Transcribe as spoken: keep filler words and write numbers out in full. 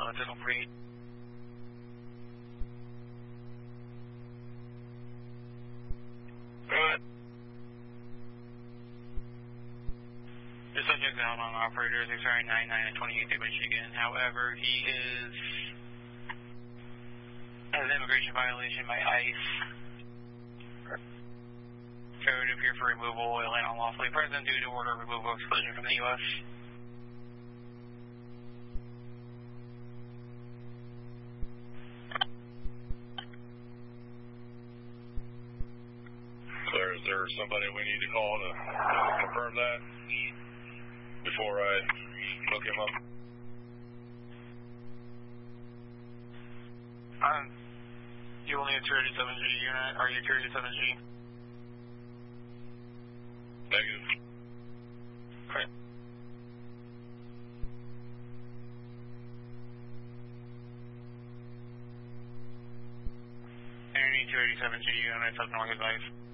uh, Dental Breed. Good. The subject is out on operator six nine nine at twenty-eighth Michigan. However, he is has an immigration violation by ICE. Failure to appear for removal, alien unlawfully present due to order of removal exclusion from the U S. Sir, is there somebody we need to call to confirm that before I look him up? Um, you will need a two eighty-seven G unit. Are you two eighty-seven G? Negative. Okay. Any two eighty-seven G units up north advice?